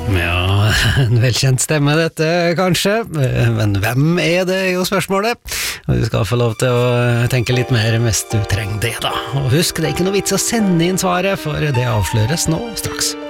Ja, en velkjent stemme dette, kanskje. Men hvem det jo spørsmålet? Og du skal få lov til å tenke litt mer mens du trenger det da. Og husk, det ikke noe vits å sende inn svaret, for det avsløres nå straks.